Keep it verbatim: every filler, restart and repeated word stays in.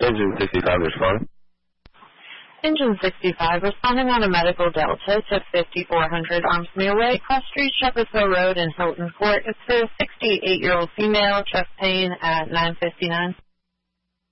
Engine sixty-five responding. Engine sixty-five responding on a medical Delta to fifty-four hundred Armsmere Way, Cross Street, Shepherd's Hill Road in Hilton Court. It's a sixty-eight-year-old female, chest pain at nine fifty-nine.